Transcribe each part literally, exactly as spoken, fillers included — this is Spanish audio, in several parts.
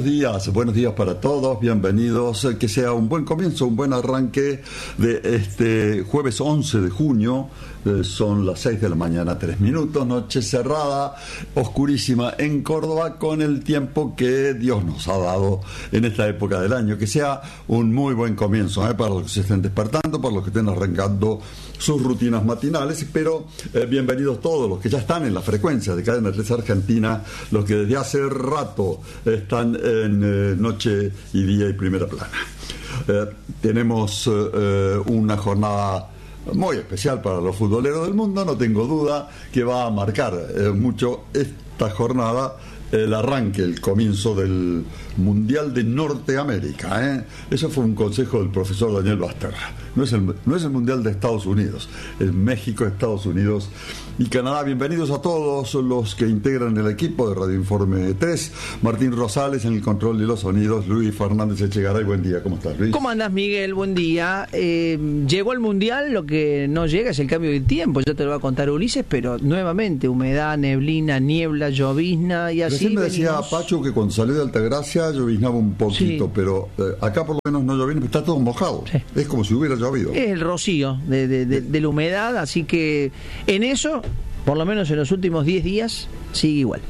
Buenos días, buenos días para todos, bienvenidos, que sea un buen comienzo, un buen arranque de este jueves once de junio, eh, son las seis de la mañana, tres minutos, noche cerrada, oscurísima en Córdoba, con el tiempo que Dios nos ha dado en esta época del año, que sea un muy buen comienzo, eh, para los que se estén despertando, para los que estén arrancando sus rutinas matinales, pero eh, bienvenidos todos los que ya están en la frecuencia de Cadena tres Argentina, los que desde hace rato están en eh, noche y día y primera plana. Eh, tenemos eh, una jornada muy especial para los futboleros del mundo, no tengo duda que va a marcar eh, mucho esta jornada, el arranque, el comienzo del Mundial de Norteamérica, ¿eh? Eso fue un consejo del profesor Daniel Basterra. No es el, no es el Mundial de Estados Unidos, es México, Estados Unidos y Canadá. Bienvenidos a todos los que integran el equipo de Radio Informe tres. Martín Rosales en el control de los sonidos, Luis Fernández Echegaray. Buen día, ¿cómo estás, Luis? ¿Cómo andás, Miguel? Buen día. Eh, llegó el Mundial, lo que no llega es el cambio de tiempo, ya te lo va a contar Ulises, pero nuevamente humedad, neblina, niebla, llovizna y así. Recién me decía venimos... Pacho que cuando salió de Altagracia lloviznaba un poquito, sí, pero eh, acá por lo menos no llovizna, está todo mojado. Sí. Es como si hubiera llovido. Es el rocío de, de, de, de la humedad, así que en eso, por lo menos en los últimos diez días, sigue igual.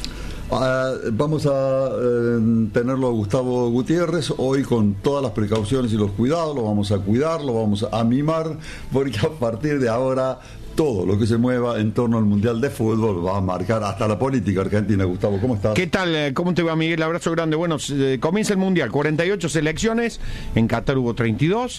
Uh, vamos a uh, tenerlo a Gustavo Gutiérrez hoy con todas las precauciones y los cuidados, lo vamos a cuidar, lo vamos a mimar, porque a partir de ahora todo lo que se mueva en torno al Mundial de Fútbol va a marcar hasta la política argentina. Gustavo, ¿cómo estás? ¿Qué tal? ¿Cómo te va, Miguel? Abrazo grande. Bueno, eh, comienza el Mundial, cuarenta y ocho selecciones, en Qatar hubo treinta y dos.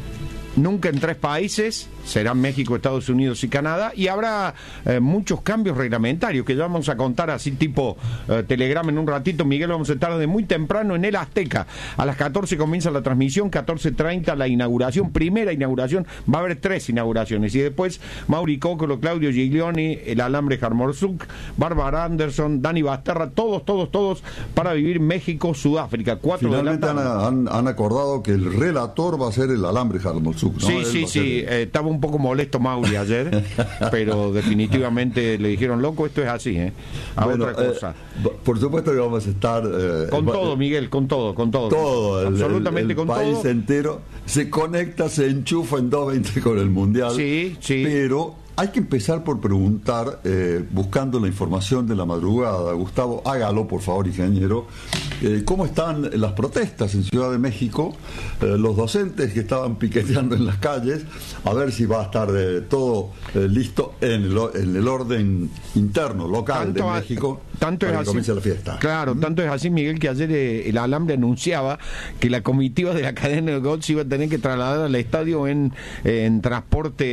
Nunca en tres países, serán México, Estados Unidos y Canadá, y habrá eh, muchos cambios reglamentarios que ya vamos a contar así tipo eh, Telegram en un ratito. Miguel, vamos a estar de muy temprano en el Azteca. A las catorce comienza la transmisión, catorce treinta la inauguración, primera inauguración, va a haber tres inauguraciones, y después Mauri Cócolo, Claudio Giglioni, el Alambre Jarmorzuk, Bárbara Anderson, Dani Basterra, todos, todos, todos para vivir México-Sudáfrica. Cuatro Finalmente han, han, han acordado que el relator va a ser el Alambre Jarmorzuk. ¿No? Sí, sí, sí, eh, estaba un poco molesto Mauri ayer, pero definitivamente le dijeron, loco, esto es así, ¿eh? A bueno, otra cosa. Eh, por supuesto que vamos a estar... Eh, con el, todo, Miguel, con todo, con todo. Todo, el, absolutamente el, el con país todo. entero se conecta, se enchufa en doscientos veinte con el Mundial. Sí, sí. Pero... hay que empezar por preguntar, eh, buscando la información de la madrugada. Gustavo, hágalo por favor, ingeniero. Eh, ¿Cómo están las protestas en Ciudad de México? Eh, los docentes que estaban piqueteando en las calles, a ver si va a estar de todo eh, listo en el, en el orden interno, local tanto de México, a, tanto para es que así, comience la fiesta. Claro, ¿Mm? Tanto es así, Miguel, que ayer eh, el Alambre anunciaba que la comitiva de la cadena de G O T se iba a tener que trasladar al estadio en, en transporte,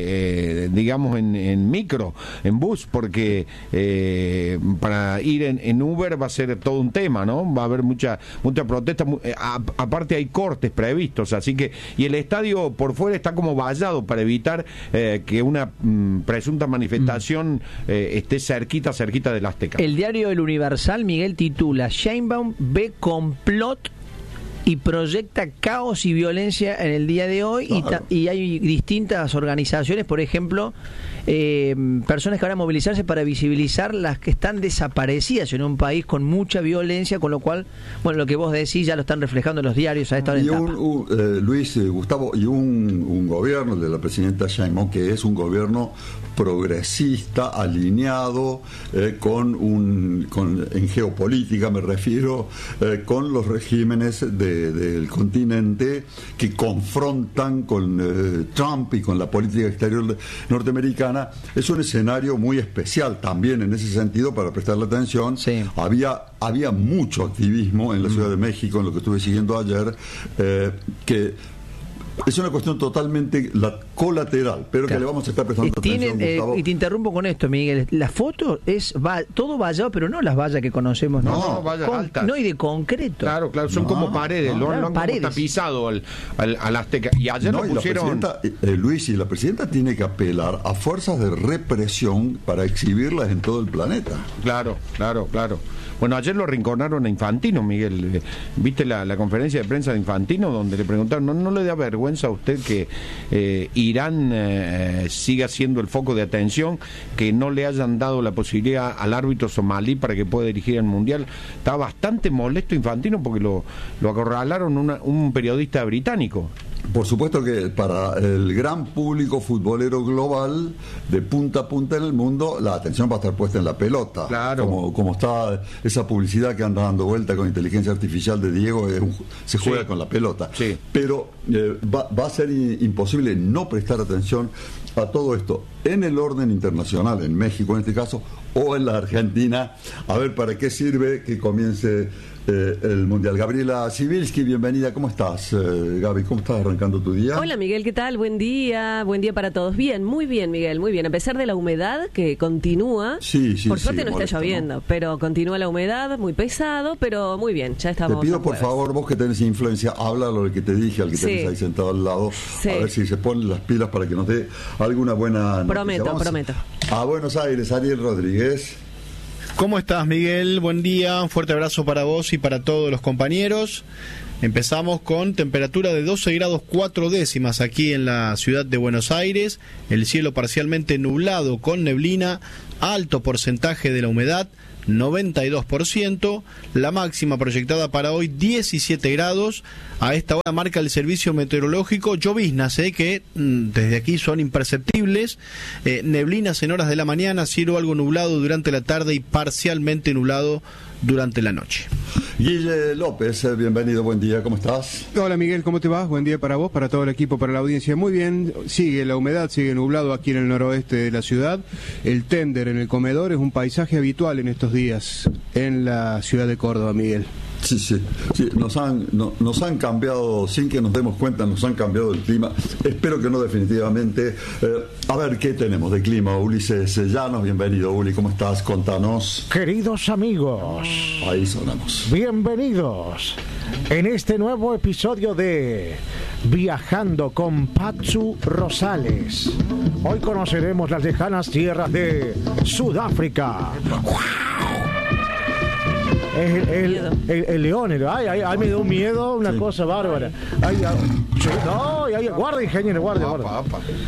eh, digamos, En, en micro, en bus, porque eh, para ir en, en Uber va a ser todo un tema, ¿no? Va a haber mucha mucha protesta, a, aparte hay cortes previstos, así que, y el estadio por fuera está como vallado para evitar eh, que una mm, presunta manifestación eh, esté cerquita, cerquita del Azteca. El diario El Universal, Miguel, titula: Sheinbaum ve complot y proyecta caos y violencia en el día de hoy. Claro. y, ta- y hay distintas organizaciones, por ejemplo, eh, personas que van a movilizarse para visibilizar las que están desaparecidas en un país con mucha violencia, con lo cual, bueno, lo que vos decís ya lo están reflejando en los diarios a esta hora. Y en un, tapa. un, eh, Luis, eh, Gustavo, y un, un gobierno de la presidenta Sheinbaum que es un gobierno progresista, alineado eh, con un con, en geopolítica me refiero, eh, con los regímenes de, del continente que confrontan con eh, Trump y con la política exterior norteamericana. Es un escenario muy especial también en ese sentido para prestarle atención. Sí. Había, había mucho activismo en la Ciudad de México, en lo que estuve siguiendo ayer, eh, que es una cuestión totalmente la, colateral, pero claro, que le vamos a estar prestando Tienen, atención, Gustavo. Eh, y te interrumpo con esto, Miguel. La foto es va, todo vallado, pero no las vallas que conocemos. No, No, no vallas con, altas. No, y de concreto. Claro, claro, son no, como paredes, no, lo, claro, lo han paredes. como tapizado al, al, al Azteca. Y ayer no, lo y pusieron... la presidenta, eh, Luis, y la presidenta tiene que apelar a fuerzas de represión para exhibirlas en todo el planeta. Claro, claro, claro. Bueno, ayer lo arrinconaron a Infantino, Miguel. ¿Viste la, la conferencia de prensa de Infantino donde le preguntaron, ¿no, no le da vergüenza a usted que eh, Irán eh, siga siendo el foco de atención, que no le hayan dado la posibilidad al árbitro somalí para que pueda dirigir el Mundial. Está bastante molesto Infantino porque lo, lo acorralaron una, un periodista británico. Por supuesto que para el gran público futbolero global, de punta a punta en el mundo, la atención va a estar puesta en la pelota. Claro. Como, como está esa publicidad que anda dando vuelta con inteligencia artificial de Diego, es un, se juega sí. con la pelota. Sí. Pero eh, va, va a ser in, imposible no prestar atención a todo esto en el orden internacional, en México en este caso, o en la Argentina, a ver para qué sirve que comience eh, el Mundial. Gabriela Sibilski, bienvenida, ¿cómo estás? Eh, Gaby, ¿cómo estás arrancando tu día? Hola Miguel, ¿qué tal? Buen día, buen día para todos. Bien, muy bien Miguel, muy bien. A pesar de la humedad que continúa, sí, sí, por suerte sí, no molesta, está lloviendo, ¿no? Pero continúa la humedad, muy pesado, pero muy bien, ya estamos. Te pido por favor, vos que tenés influencia, habla lo que te dije, al que sí. tenés ahí sentado al lado, sí. a ver si se ponen las pilas para que nos dé alguna buena noticia. Prometo, Vamos prometo. A Buenos Aires, Ariel Rodríguez. ¿Cómo estás, Miguel? Buen día, un fuerte abrazo para vos y para todos los compañeros. Empezamos con temperatura de doce grados cuatro décimas aquí en la ciudad de Buenos Aires, el cielo parcialmente nublado con neblina, alto porcentaje de la humedad, noventa y dos por ciento, la máxima proyectada para hoy diecisiete grados. A esta hora marca el servicio meteorológico lloviznas, eh, que mm, desde aquí son imperceptibles, eh, neblinas en horas de la mañana, cielo algo nublado durante la tarde y parcialmente nublado durante la noche. Guille López, bienvenido, buen día, ¿cómo estás? Hola Miguel, ¿cómo te vas? Buen día para vos, para todo el equipo, para la audiencia. Muy bien, sigue la humedad, sigue nublado aquí en el noroeste de la ciudad. El tender en el comedor es un paisaje habitual en estos días en la ciudad de Córdoba, Miguel. Sí, sí, sí, nos han, no, nos han cambiado, sin que nos demos cuenta, nos han cambiado el clima. Espero que no definitivamente. Eh, a ver, ¿qué tenemos de clima? Ulises Llanos, bienvenido, Uli, ¿cómo estás? Contanos. Queridos amigos, ahí sonamos. Bienvenidos en este nuevo episodio de Viajando con Patsu Rosales. Hoy conoceremos las lejanas tierras de Sudáfrica. El, el, el, el león, el, ay, ay, ay, me dio miedo, una sí. cosa bárbara. Ay, ay, sí, no, ay, ay, guarda, ingeniero, guarda, guarda.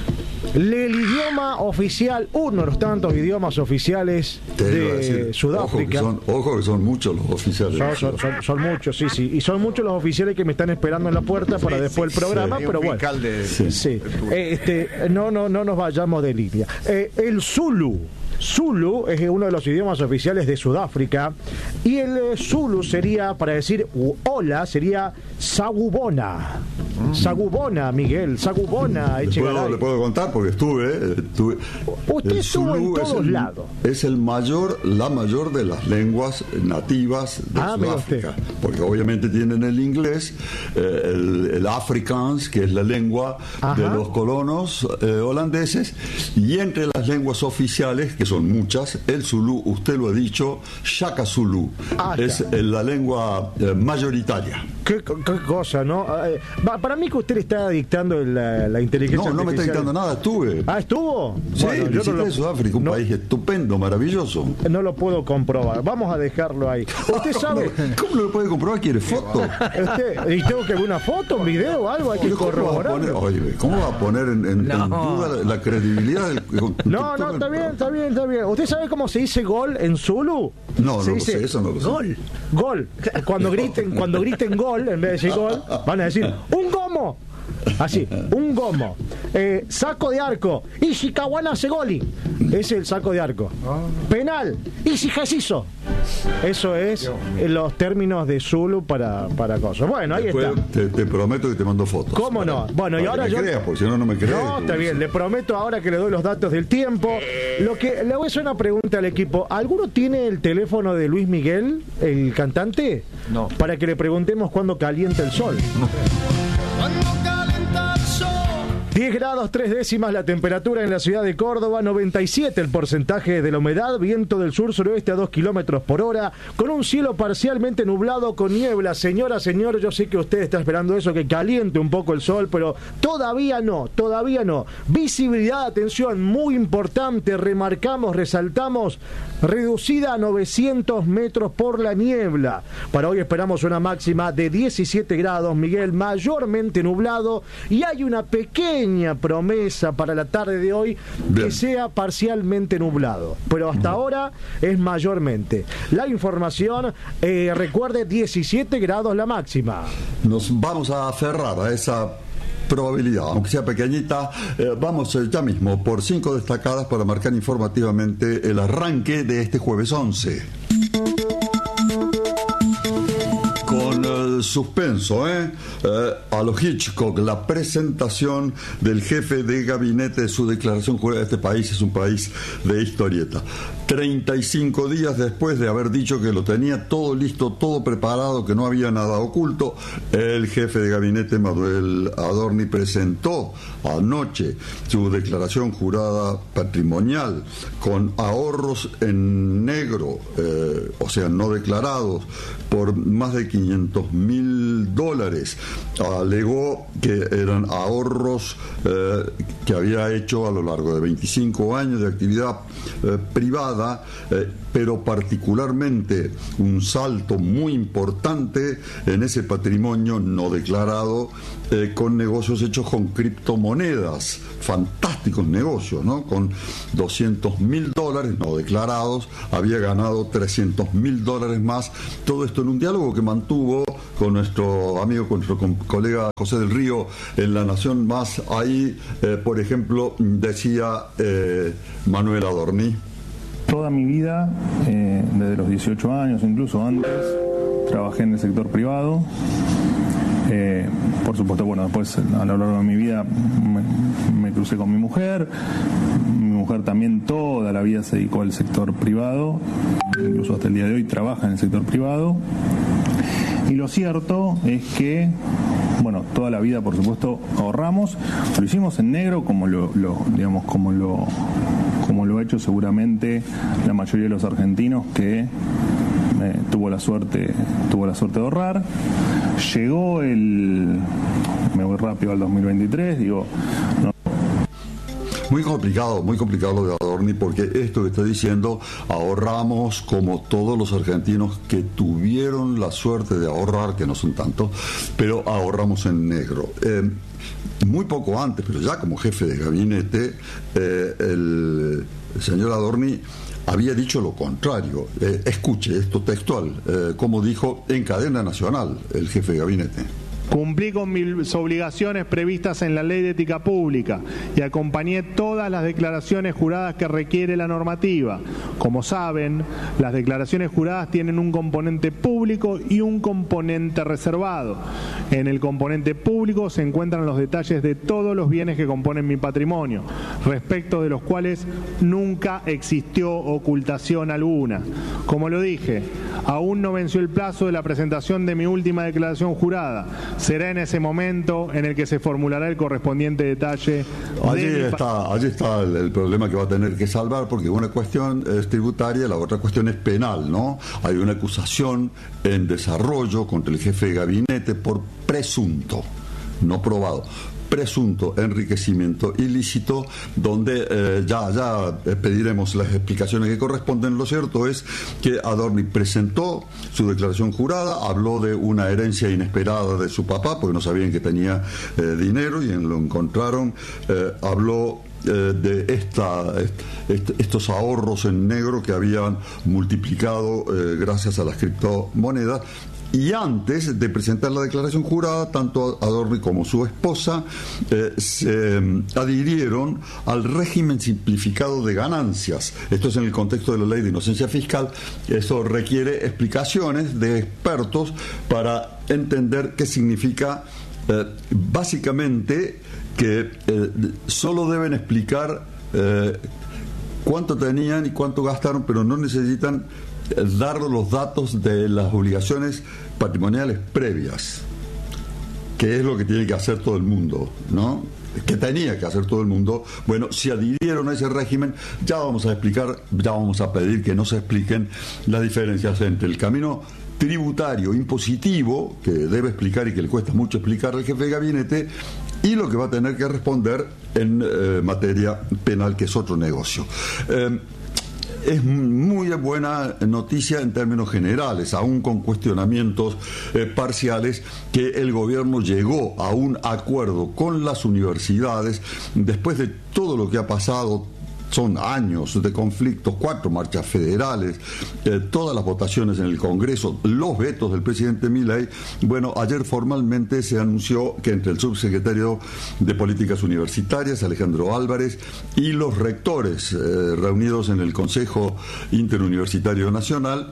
El idioma oficial, uno de los tantos idiomas oficiales de Sudáfrica. Ojo que, son, ojo que son muchos los oficiales. Son, son, son, son muchos, sí, sí. Y son muchos los oficiales que me están esperando en la puerta para sí, después sí, el programa, sí, pero bueno. De, sí. sí. Este, no, no, no nos vayamos de línea. Eh, el Zulu. Zulu es uno de los idiomas oficiales de Sudáfrica y el Zulu sería, para decir hola, sería Sagubona. Mm. Sagubona, Miguel, Sagubona. Le puedo, le puedo contar porque estuve. estuve Usted el estuvo Zulu en todos es el, lados. Es el mayor, la mayor de las lenguas nativas de ah, Sudáfrica. Porque obviamente tienen el inglés, eh, el, el Afrikaans, que es la lengua Ajá. de los colonos eh, holandeses, y entre las lenguas oficiales, que son muchas, el Zulu, usted lo ha dicho, Shaka Zulu, ah, es eh, la lengua eh, mayoritaria. ¿Qué, qué cosa, ¿no? Eh, para mí que usted le está dictando la, la inteligencia No, no me está dictando nada, estuve. Ah, ¿estuvo? Sí, bueno, visité no lo, Sudáfrica, un no, país estupendo, maravilloso. No lo puedo comprobar, vamos a dejarlo ahí. Usted sabe... ¿Cómo no lo puede comprobar? ¿Quiere foto? Usted, ¿y tengo que ver una foto, un video o algo? Hay que corroborar. Oye, ¿cómo va a poner en, en, no. en duda la, la credibilidad del... No, no, está bien, está bien, está bien. ¿Usted sabe cómo se dice gol en Zulu? No, se no dice lo sé, eso no lo sé. Gol. Gol. Cuando griten, cuando griten gol, en vez de decir gol, van a decir un gomo. Así, un gomo. Eh, saco de arco. Ishikawana Segoli. Ese es el saco de arco. Penal. Ishihasiso. Eso es en los términos de Zulu para, para cosas. Bueno, ahí Después está. Te, te prometo que te mando fotos. ¿Cómo no? Bueno, y ahora que me yo. creas, porque si no, no me crees. No, está bien. Le prometo ahora que le doy los datos del tiempo. Lo que le voy a hacer una pregunta al equipo. ¿Alguno tiene el teléfono de Luis Miguel, el cantante? No. Para que le preguntemos cuándo calienta el sol. No. diez grados tres décimas la temperatura en la ciudad de Córdoba, noventa y siete el porcentaje de la humedad, viento del sur-suroeste a dos kilómetros por hora, con un cielo parcialmente nublado con niebla. Señora, señor, yo sé que usted está esperando eso, que caliente un poco el sol, pero todavía no, todavía no. Visibilidad, atención, muy importante, remarcamos, resaltamos, reducida a novecientos metros por la niebla. Para hoy esperamos una máxima de diecisiete grados, Miguel, mayormente nublado, y hay una pequeña pequeña promesa para la tarde de hoy, Bien. que sea parcialmente nublado, pero hasta Bien. ahora es mayormente. La información, eh, recuerde, diecisiete grados la máxima. Nos vamos a aferrar a esa probabilidad, aunque sea pequeñita. Eh, vamos eh, ya mismo por cinco destacadas para marcar informativamente el arranque de este jueves once. Con eh, suspenso, ¿eh? Eh, a lo Hitchcock, la presentación del jefe de gabinete de su declaración jurada. Este país es un país de historieta. treinta y cinco días después de haber dicho que lo tenía todo listo, todo preparado, que no había nada oculto, el jefe de gabinete, Manuel Adorni, presentó anoche su declaración jurada patrimonial con ahorros en negro, eh, o sea, no declarados, por más de quinientos mil dólares. Alegó que eran ahorros eh, que había hecho a lo largo de veinticinco años de actividad eh, privada, Eh, pero particularmente un salto muy importante en ese patrimonio no declarado, eh, con negocios hechos con criptomonedas, fantásticos negocios, ¿no? Con doscientos mil dólares no declarados, había ganado trescientos mil dólares más. Todo esto en un diálogo que mantuvo con nuestro amigo, con nuestro colega José del Río en La Nación Más. Ahí, eh, por ejemplo, decía eh, Manuel Adorni: toda mi vida, eh, desde los dieciocho años, incluso antes, trabajé en el sector privado. Eh, por supuesto, bueno, después a lo largo de mi vida me, me crucé con mi mujer. Mi mujer también toda la vida se dedicó al sector privado, incluso hasta el día de hoy trabaja en el sector privado. Y lo cierto es que, bueno, toda la vida, por supuesto, ahorramos. Lo hicimos en negro, como lo, lo digamos, como lo como lo ha hecho seguramente la mayoría de los argentinos que eh, tuvo la suerte tuvo la suerte de ahorrar. Llegó el, me voy rápido al dos mil veintitrés, digo, no. Muy complicado, muy complicado lo de Adorni, porque esto que está diciendo, ahorramos como todos los argentinos que tuvieron la suerte de ahorrar, que no son tantos, pero ahorramos en negro. Eh, muy poco antes, pero ya como jefe de gabinete, eh, el, el señor Adorni había dicho lo contrario. Eh, escuche esto textual, eh, como dijo en cadena nacional el jefe de gabinete. Cumplí con mis obligaciones previstas en la Ley de Ética Pública y acompañé todas las declaraciones juradas que requiere la normativa. Como saben, las declaraciones juradas tienen un componente público y un componente reservado. En el componente público se encuentran los detalles de todos los bienes que componen mi patrimonio, respecto de los cuales nunca existió ocultación alguna. Como lo dije, aún no venció el plazo de la presentación de mi última declaración jurada. Será en ese momento en el que se formulará el correspondiente detalle. Allí está, allí está el, el problema que va a tener que salvar, porque una cuestión es tributaria, la otra cuestión es penal, ¿no? Hay una acusación en desarrollo contra el jefe de gabinete por presunto, no probado, presunto enriquecimiento ilícito, donde eh, ya, ya pediremos las explicaciones que corresponden. Lo cierto es que Adorni presentó su declaración jurada, habló de una herencia inesperada de su papá, porque no sabían que tenía eh, dinero y lo encontraron, eh, habló eh, de esta, est, estos ahorros en negro que habían multiplicado eh, gracias a las criptomonedas. Y antes de presentar la declaración jurada, tanto Adorni como su esposa eh, se eh, adhirieron al régimen simplificado de ganancias. Esto es en el contexto de la ley de inocencia fiscal. Eso requiere explicaciones de expertos para entender qué significa. Eh, básicamente que eh, solo deben explicar eh, cuánto tenían y cuánto gastaron, pero no necesitan dar los datos de las obligaciones patrimoniales previas, que es lo que tiene que hacer todo el mundo, ¿no? Que tenía que hacer todo el mundo. Bueno, si adhirieron a ese régimen, ya vamos a explicar, ya vamos a pedir que no se expliquen las diferencias entre el camino tributario, impositivo, que debe explicar y que le cuesta mucho explicar al jefe de gabinete, y lo que va a tener que responder en eh, materia penal, que es otro negocio. Eh, es muy buena noticia en términos generales, aún con cuestionamientos eh, parciales, que el gobierno llegó a un acuerdo con las universidades después de todo lo que ha pasado. Son años de conflictos, cuatro marchas federales, eh, todas las votaciones en el Congreso, los vetos del presidente Milei. Bueno, ayer formalmente se anunció que entre el subsecretario de Políticas Universitarias, Alejandro Álvarez, y los rectores eh, reunidos en el Consejo Interuniversitario Nacional,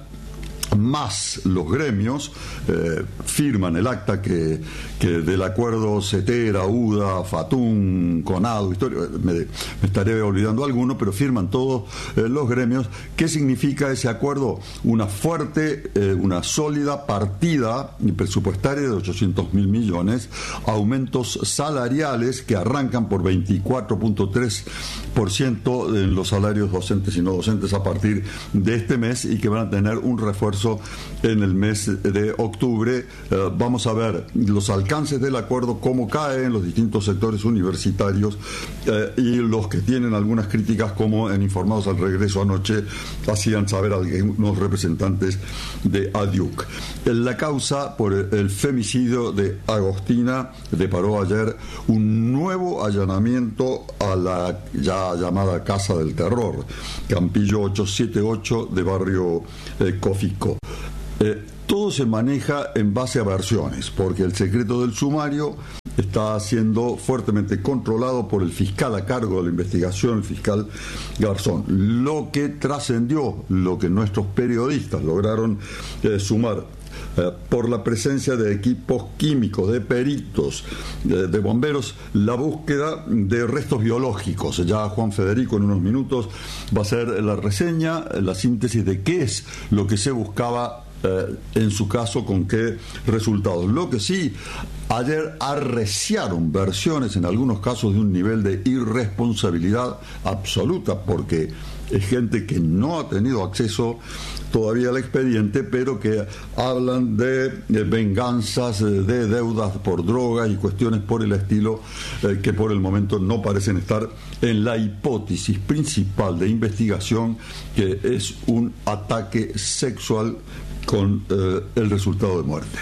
más los gremios, eh, firman el acta que, que del acuerdo CETERA, UDA, FATUN, CONADO, historia, me, me estaré olvidando alguno, pero firman todos eh, los gremios. ¿Qué significa ese acuerdo? Una fuerte, eh, una sólida partida presupuestaria de ochocientos mil millones, aumentos salariales que arrancan por veinticuatro punto tres por ciento en los salarios docentes y no docentes a partir de este mes, y que van a tener un refuerzo en el mes de octubre. Eh, vamos a ver los alcances del acuerdo, cómo caen los distintos sectores universitarios, eh, y los que tienen algunas críticas, como en Informados al Regreso anoche hacían saber algunos representantes de ADIUC. La causa por el femicidio de Agostina deparó ayer un nuevo allanamiento a la ya llamada Casa del Terror, Campillo ochocientos setenta y ocho de barrio eh, Cofico. Eh, todo se maneja en base a versiones, porque el secreto del sumario está siendo fuertemente controlado por el fiscal a cargo de la investigación, el fiscal Garzón. Lo que trascendió, lo que nuestros periodistas lograron eh, sumar, Eh, por la presencia de equipos químicos, de peritos, de, de bomberos, la búsqueda de restos biológicos. Ya Juan Federico en unos minutos va a hacer la reseña, la síntesis de qué es lo que se buscaba eh, en su caso, con qué resultados. Lo que sí, ayer arreciaron versiones en algunos casos de un nivel de irresponsabilidad absoluta, porque es gente que no ha tenido acceso todavía al expediente, pero que hablan de, de venganzas, de deudas por droga y cuestiones por el estilo, eh, que por el momento no parecen estar en la hipótesis principal de investigación, que es un ataque sexual con eh, el resultado de muerte.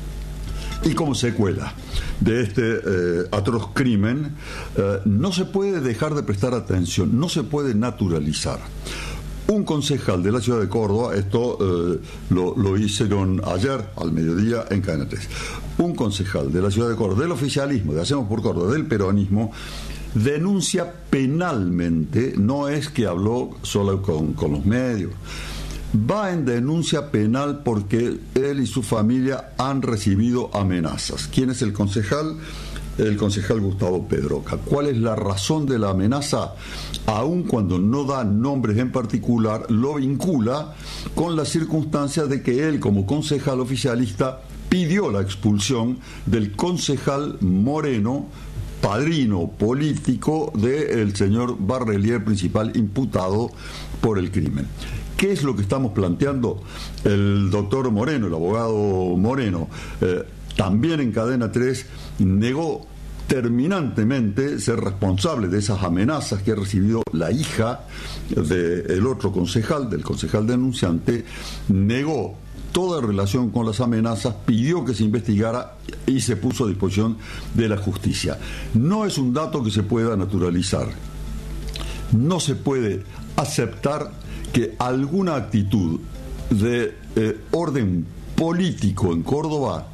Y como secuela de este eh, atroz crimen, eh, no se puede dejar de prestar atención, no se puede naturalizar. Un concejal de la ciudad de Córdoba, esto eh, lo, lo hicieron ayer al mediodía en Cadena tres, un concejal de la ciudad de Córdoba, del oficialismo, de Hacemos por Córdoba, del peronismo, denuncia penalmente, no es que habló solo con, con los medios, va en denuncia penal porque él y su familia han recibido amenazas. ¿Quién es el concejal? El concejal Gustavo Pedroca. ¿Cuál es la razón de la amenaza? Aun cuando no da nombres en particular, lo vincula con la circunstancia de que él, como concejal oficialista, pidió la expulsión del concejal Moreno, padrino político del señor Barrelier, principal imputado por el crimen. ¿Qué es lo que estamos planteando? El doctor Moreno, el abogado Moreno, eh, también en Cadena tres, negó terminantemente ser responsable de esas amenazas que ha recibido la hija del otro concejal, del concejal denunciante, negó toda relación con las amenazas, pidió que se investigara y se puso a disposición de la justicia. No es un dato que se pueda naturalizar. No se puede aceptar que alguna actitud de eh, orden político en Córdoba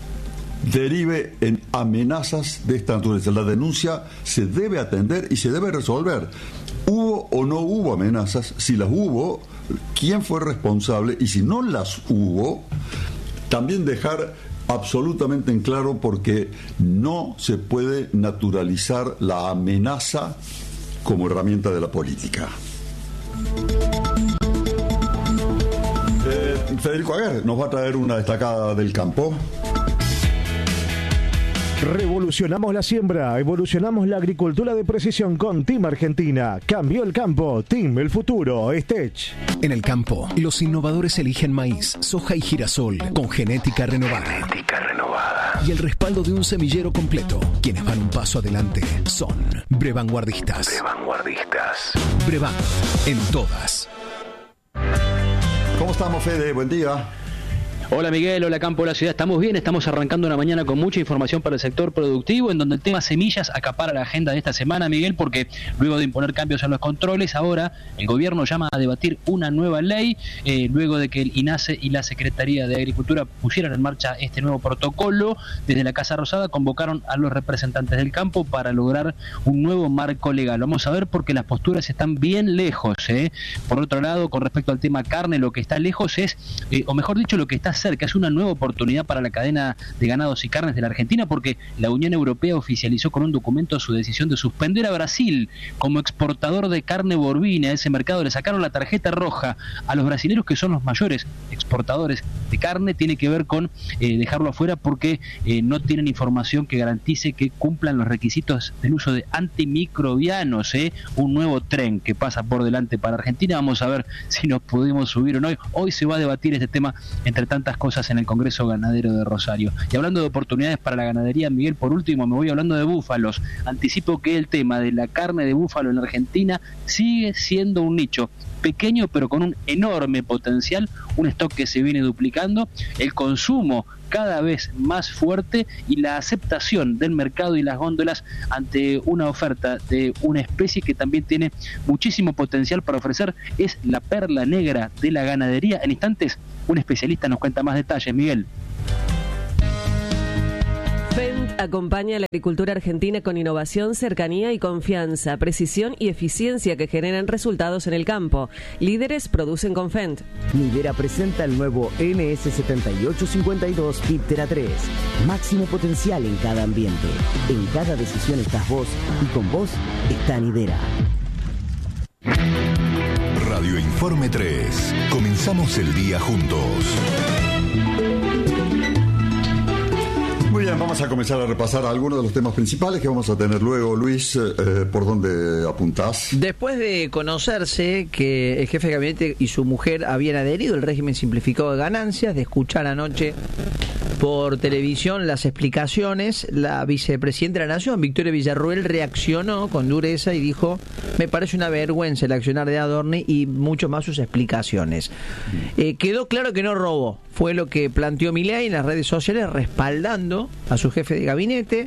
derive en amenazas de esta naturaleza. La denuncia se debe atender y se debe resolver. ¿Hubo o no hubo amenazas? Si las hubo, ¿quién fue responsable? Y si no las hubo, también dejar absolutamente en claro, porque no se puede naturalizar la amenaza como herramienta de la política. Eh, Federico Aguer nos va a traer una destacada del campo. Revolucionamos la siembra, evolucionamos la agricultura de precisión con Team Argentina. Cambió el campo, Team el futuro, Stech. En el campo, los innovadores eligen maíz, soja y girasol con genética renovada. Genética renovada. Y el respaldo de un semillero completo. Quienes van un paso adelante son Brevanguardistas. Brevanguardistas. Brevan, en todas. estamos, Fede? Buen día. Hola Miguel, hola Campo de la Ciudad, estamos bien, estamos arrancando una mañana con mucha información para el sector productivo, en donde el tema semillas acapara la agenda de esta semana, Miguel, porque luego de imponer cambios en los controles, ahora el gobierno llama a debatir una nueva ley, eh, luego de que el INASE y la Secretaría de Agricultura pusieran en marcha este nuevo protocolo. Desde la Casa Rosada convocaron a los representantes del campo para lograr un nuevo marco legal. Vamos a ver porque las posturas están bien lejos, ¿eh? Por otro lado, con respecto al tema carne, lo que está lejos es, eh, o mejor dicho, lo que está cerca es una nueva oportunidad para la cadena de ganados y carnes de la Argentina, porque la Unión Europea oficializó con un documento su decisión de suspender a Brasil como exportador de carne bovina. A ese mercado le sacaron la tarjeta roja a los brasileños, que son los mayores exportadores de carne. Tiene que ver con eh, dejarlo afuera porque eh, no tienen información que garantice que cumplan los requisitos del uso de antimicrobianos, ¿eh? Un nuevo tren que pasa por delante para Argentina. Vamos a ver si nos podemos subir o no. Hoy se va a debatir este tema entre tantas cosas en el Congreso Ganadero de Rosario. Y hablando de oportunidades para la ganadería, Miguel, por último me voy hablando de búfalos. Anticipo que el tema de la carne de búfalo en la Argentina sigue siendo un nicho pequeño pero con un enorme potencial, un stock que se viene duplicando, el consumo cada vez más fuerte y la aceptación del mercado y las góndolas ante una oferta de una especie que también tiene muchísimo potencial para ofrecer. Es la perla negra de la ganadería. En instantes un especialista nos cuenta más detalles, Miguel. Fendt acompaña a la agricultura argentina con innovación, cercanía y confianza, precisión y eficiencia que generan resultados en el campo. Líderes producen con Fendt. Nidera presenta el nuevo N S setenta y ocho cincuenta y dos Piptera tres. Máximo potencial en cada ambiente. En cada decisión estás vos y con vos está Nidera. Radio Informe tres. Comenzamos el día juntos. Muy bien, vamos a comenzar a repasar algunos de los temas principales que vamos a tener luego. Luis, eh, ¿por dónde apuntás? Después de conocerse que el jefe de gabinete y su mujer habían adherido al régimen simplificado de ganancias, de escuchar anoche por televisión las explicaciones, la vicepresidenta de la Nación, Victoria Villarruel, reaccionó con dureza y dijo: me parece una vergüenza el accionar de Adorni, y mucho más sus explicaciones. Eh, quedó claro que no robó, fue lo que planteó Milei en las redes sociales, respaldando a su jefe de gabinete.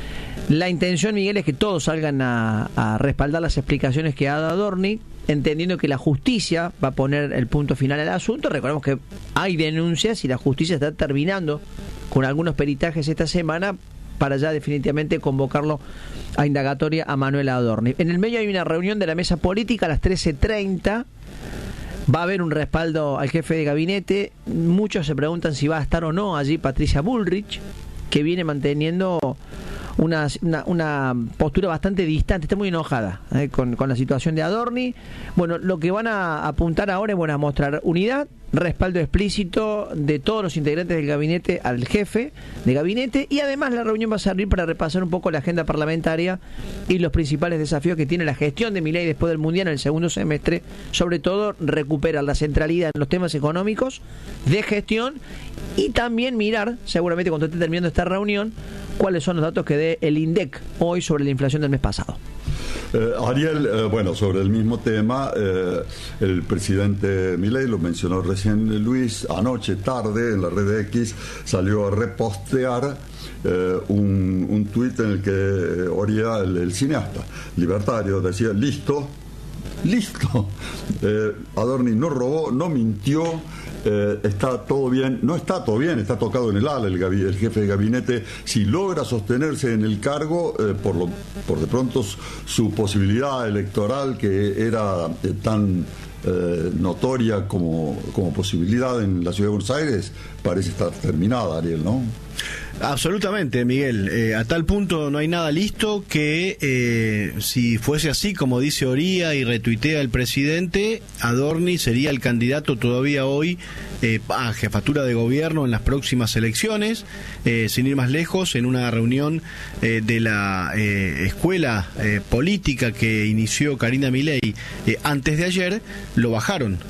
La intención, Miguel, es que todos salgan a, a respaldar las explicaciones que ha dado Adorni, entendiendo que la justicia va a poner el punto final al asunto. Recordemos que hay denuncias y la justicia está terminando con algunos peritajes esta semana para ya definitivamente convocarlo a indagatoria a Manuel Adorni. En el medio hay una reunión de la mesa política a las trece treinta. Va a haber un respaldo al jefe de gabinete. Muchos se preguntan si va a estar o no allí Patricia Bullrich, que viene manteniendo una, una, una postura bastante distante, está muy enojada eh, con, con la situación de Adorni. Bueno, lo que van a apuntar ahora es, bueno, a mostrar unidad, respaldo explícito de todos los integrantes del gabinete al jefe de gabinete, y además la reunión va a servir para repasar un poco la agenda parlamentaria y los principales desafíos que tiene la gestión de Milei después del Mundial en el segundo semestre, sobre todo recuperar la centralidad en los temas económicos, de gestión, y también mirar, seguramente cuando esté terminando esta reunión, cuáles son los datos que dé el INDEC hoy sobre la inflación del mes pasado. Eh, Ariel, eh, bueno, sobre el mismo tema, eh, el presidente Milei, lo mencionó recién Luis, anoche tarde en la red X salió a repostear eh, un, un tuit en el que Oria, el, el cineasta libertario, decía: listo, listo, eh, Adorni no robó, no mintió. Eh, está todo bien, no está todo bien, está tocado en el ala el, gabi, el jefe de gabinete. Si logra sostenerse en el cargo, eh, por, lo, por de pronto su posibilidad electoral, que era eh, tan eh, notoria como, como posibilidad en la ciudad de Buenos Aires, parece estar terminada, Ariel, ¿no? Absolutamente, Miguel. Eh, a tal punto no hay nada listo que eh, si fuese así, como dice Oria y retuitea el presidente, Adorni sería el candidato todavía hoy eh, a jefatura de gobierno en las próximas elecciones. Eh, sin ir más lejos, en una reunión eh, de la eh, escuela eh, política que inició Karina Milei eh, antes de ayer, lo bajaron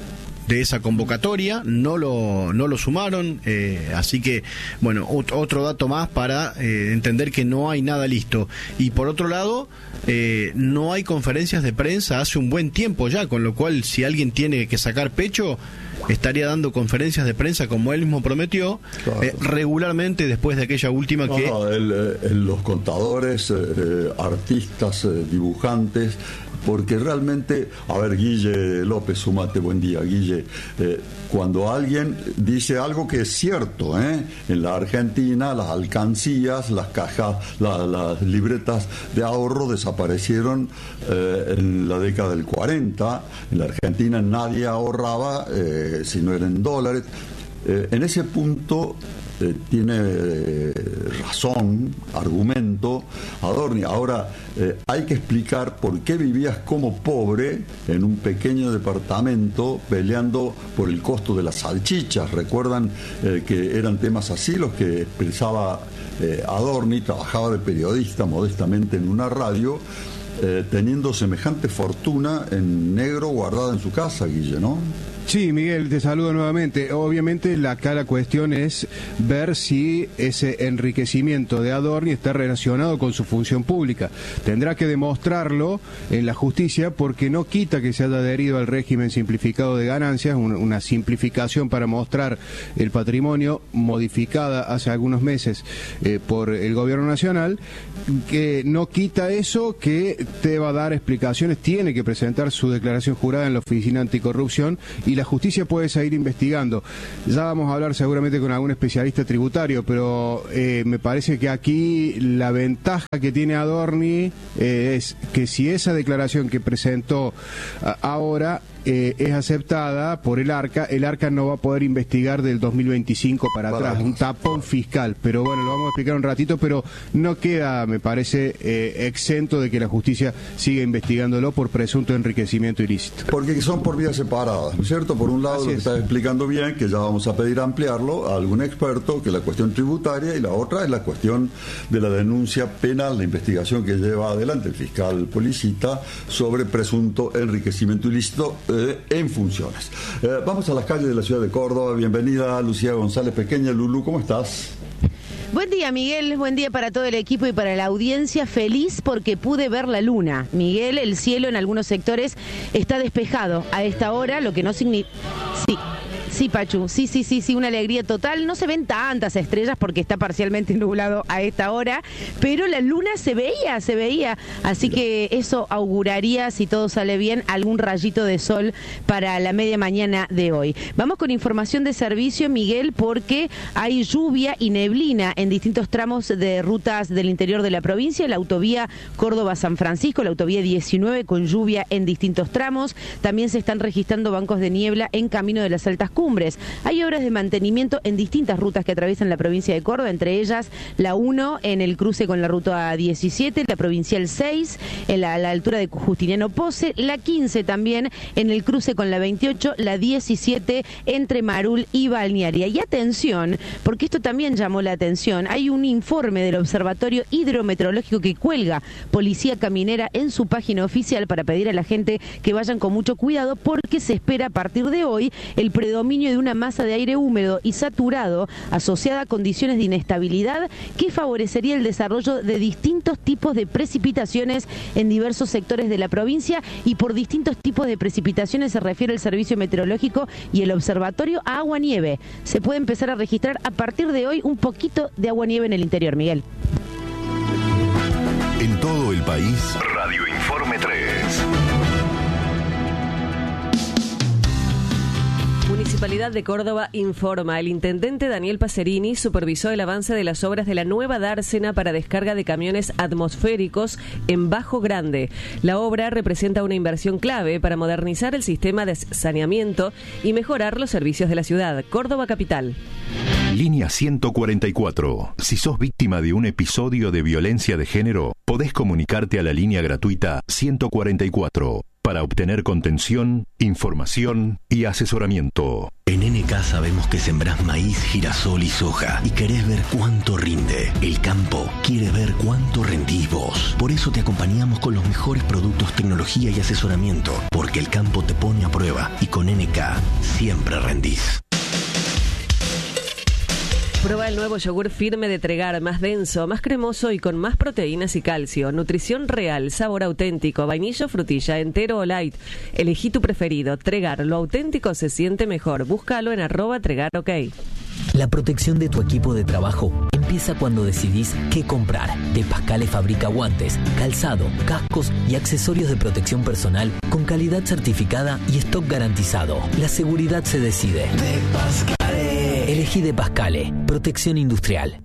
de esa convocatoria, no lo, no lo sumaron, eh, así que, bueno, ot- otro dato más para eh, entender que no hay nada listo. Y por otro lado, eh, no hay conferencias de prensa hace un buen tiempo ya, con lo cual si alguien tiene que sacar pecho, estaría dando conferencias de prensa como él mismo prometió, claro. eh, regularmente después de aquella última no, que... No, el, el, los contadores, eh, artistas, eh, dibujantes, porque realmente, a ver, Guille López, sumate, buen día, Guille, eh, cuando alguien dice algo que es cierto, ¿eh? En la Argentina las alcancías, las cajas, la, las libretas de ahorro desaparecieron eh, en la década del cuarenta, en la Argentina nadie ahorraba eh, si no era en dólares, eh, en ese punto... Eh, tiene eh, razón, argumento Adorni. Ahora eh, hay que explicar por qué vivías como pobre en un pequeño departamento peleando por el costo de las salchichas. Recuerdan eh, que eran temas así los que expresaba eh, Adorni, trabajaba de periodista modestamente en una radio, eh, teniendo semejante fortuna en negro guardada en su casa, Guille, ¿no? Sí, Miguel, te saludo nuevamente. Obviamente la acá la cuestión es ver si ese enriquecimiento de Adorni está relacionado con su función pública. Tendrá que demostrarlo en la justicia porque no quita que se haya adherido al régimen simplificado de ganancias, una, una simplificación para mostrar el patrimonio modificada hace algunos meses eh, por el gobierno nacional, que no quita eso que te va a dar explicaciones, tiene que presentar su declaración jurada en la Oficina Anticorrupción y la justicia puede seguir investigando. Ya vamos a hablar seguramente con algún especialista tributario, pero eh, me parece que aquí la ventaja que tiene Adorni eh, es que si esa declaración que presentó a, ahora Eh, es aceptada por el ARCA, el ARCA no va a poder investigar del dos mil veinticinco para Vale. atrás, un tapón fiscal, pero bueno, lo vamos a explicar un ratito, pero no queda, me parece, eh, exento de que la justicia siga investigándolo por presunto enriquecimiento ilícito. Porque son por vías separadas, ¿no es cierto? Por un lado, Así lo que es. estás explicando bien, que ya vamos a pedir ampliarlo a algún experto, que es la cuestión tributaria, y la otra es la cuestión de la denuncia penal, la investigación que lleva adelante el fiscal Policita sobre presunto enriquecimiento ilícito en funciones. Eh, vamos a las calles de la ciudad de Córdoba. Bienvenida Lucía González Pequeña. Lulu, ¿cómo estás? Buen día, Miguel. Buen día para todo el equipo y para la audiencia. Feliz porque pude ver la luna. Miguel, el cielo en algunos sectores está despejado a esta hora, lo que no significa... Sí. Sí, Pachu, sí, sí, sí, sí, una alegría total. No se ven tantas estrellas porque está parcialmente nublado a esta hora, pero la luna se veía, se veía. Así que eso auguraría, si todo sale bien, algún rayito de sol para la media mañana de hoy. Vamos con información de servicio, Miguel, porque hay lluvia y neblina en distintos tramos de rutas del interior de la provincia. La autovía Córdoba-San Francisco, la autovía diecinueve con lluvia en distintos tramos. También se están registrando bancos de niebla en camino de las altas cumbres. Hay obras de mantenimiento en distintas rutas que atraviesan la provincia de Córdoba, entre ellas la uno en el cruce con la ruta diecisiete, la provincial seis en la, a la altura de Justiniano Pose, la quince también en el cruce con la veintiocho, la diecisiete entre Marul y Balnearia. Y atención, porque esto también llamó la atención, hay un informe del Observatorio Hidrometeorológico que cuelga Policía Caminera en su página oficial para pedir a la gente que vayan con mucho cuidado porque se espera a partir de hoy el predominio de una masa de aire húmedo y saturado asociada a condiciones de inestabilidad que favorecería el desarrollo de distintos tipos de precipitaciones en diversos sectores de la provincia, y por distintos tipos de precipitaciones se refiere el Servicio Meteorológico y el Observatorio a agua-nieve. Se puede empezar a registrar a partir de hoy un poquito de agua-nieve en el interior, Miguel. En todo el país, Radio Informe tres. Municipalidad de Córdoba informa. El intendente Daniel Pacerini supervisó el avance de las obras de la nueva dársena para descarga de camiones atmosféricos en Bajo Grande. La obra representa una inversión clave para modernizar el sistema de saneamiento y mejorar los servicios de la ciudad. Córdoba Capital. Línea ciento cuarenta y cuatro. Si sos víctima de un episodio de violencia de género, podés comunicarte a la línea gratuita ciento cuarenta y cuatro. para obtener contención, información y asesoramiento. En N K sabemos que sembrás maíz, girasol y soja y querés ver cuánto rinde. El campo quiere ver cuánto rendís vos. Por eso te acompañamos con los mejores productos, tecnología y asesoramiento, porque el campo te pone a prueba y con N K siempre rendís. Prueba el nuevo yogur firme de Tregar, más denso, más cremoso y con más proteínas y calcio. Nutrición real, sabor auténtico, vainilla o frutilla, entero o light. Elegí tu preferido. Tregar, lo auténtico se siente mejor. Búscalo en arroba Tregar OK. La protección de tu equipo de trabajo empieza cuando decidís qué comprar. De Pascale fabrica guantes, calzado, cascos y accesorios de protección personal con calidad certificada y stock garantizado. La seguridad se decide. De Pascale. Elegí De Pascale, protección industrial.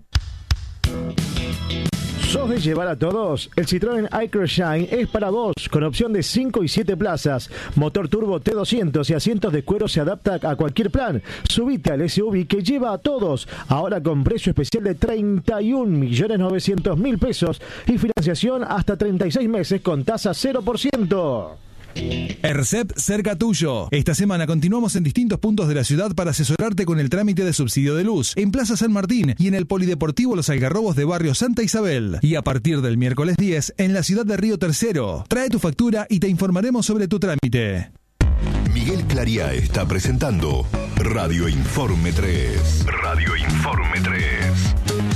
¿Sos de llevar a todos? El Citroën iCross Shine es para vos, con opción de cinco y siete plazas. Motor turbo T doscientos y asientos de cuero se adapta a cualquier plan. Subite al S U V que lleva a todos, ahora con precio especial de treinta y un millones novecientos mil pesos y financiación hasta treinta y seis meses con tasa cero por ciento. ERCEP cerca tuyo. Esta semana continuamos en distintos puntos de la ciudad para asesorarte con el trámite de subsidio de luz, en Plaza San Martín y en el Polideportivo Los Algarrobos de Barrio Santa Isabel. Y a partir del miércoles diez, en la ciudad de Río Tercero. Trae tu factura y te informaremos sobre tu trámite. Miguel Clariá está presentando Radio Informe tres. Radio Informe tres.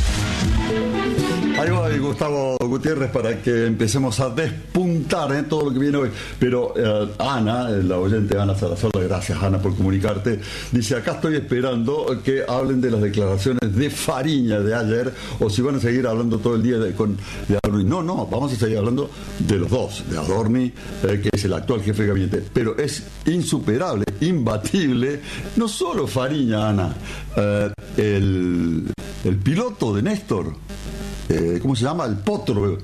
Ahí va Gustavo Gutiérrez para que empecemos a despuntar en todo lo que viene hoy. Pero eh, Ana, la oyente Ana Salazar, gracias Ana por comunicarte, dice: acá estoy esperando que hablen de las declaraciones de Fariña de ayer, o si van a seguir hablando todo el día de, con, de Adorni. No, no, vamos a seguir hablando de los dos, de Adorni, eh, que es el actual jefe de gabinete. Pero es insuperable, imbatible, no solo Fariña, Ana, eh, el, el piloto de Néstor. Eh, ¿Cómo se llama? El potro